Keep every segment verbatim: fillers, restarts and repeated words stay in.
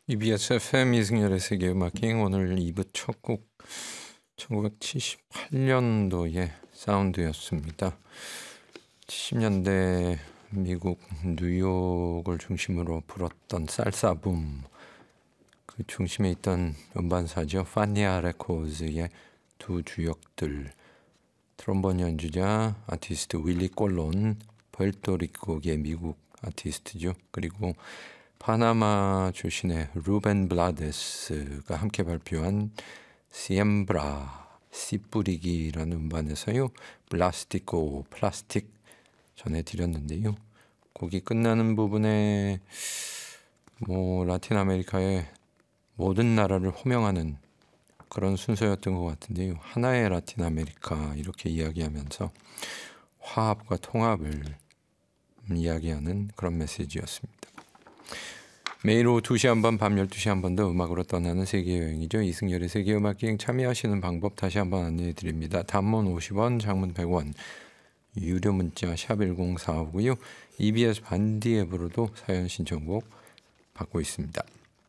이비에스 에프엠 이승열의 세계음악여행 오늘 이 부 첫 곡 천구백칠십팔 년도의 사운드였습니다. 칠십 년대 미국 뉴욕을 중심으로 불었던 살사붐 그 중심에 있던 음반사죠. 파니아 레코드의 두 주역들 트롬본 연주자 아티스트 윌리 꼴론, 푸에르토리코의 미국 아티스트죠. 그리고 파나마 출신의 루벤 블라데스가 함께 발표한 시엠브라 씨뿌리기라는 음반에서요 플라스티코 플라스틱 전해드렸는데요. 곡이 끝나는 부분에 뭐 라틴 아메리카의 모든 나라를 호명하는 그런 순서였던 것 같은데요. 하나의 라틴 아메리카 이렇게 이야기하면서 화합과 통합을 이야기하는 그런 메시지였습니다. 매일 오후 두 시 한 번, 밤 열두 시 한 번 더 음악으로 떠나는 세계여행이죠. 이승열의 세계음악여행 참여하시는 방법 다시 한번 안내해 드립니다. 단문 오십 원, 장문 백 원, 유료 문자 샵 일공사오고요. 이비에스 반디 앱으로도 사연 신청곡 받고 있습니다.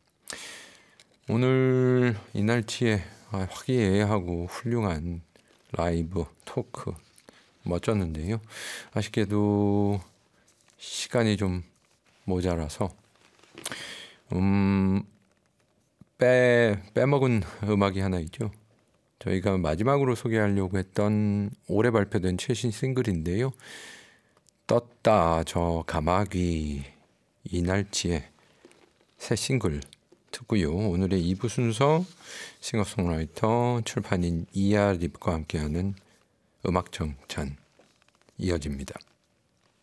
오늘 이 날치에 화기애애하고 훌륭한 라이브 토크 멋졌는데요. 아쉽게도 시간이 좀 모자라서 음, 빼, 빼먹은 음악이 하나 있죠. 저희가 마지막으로 소개하려고 했던 올해 발표된 최신 싱글인데요. 떴다 저 가마귀 이날치의 새 싱글 듣고요. 오늘의 이 부 순서 싱어송라이터 출판인 이아 립과 함께하는 음악정찬 이어집니다.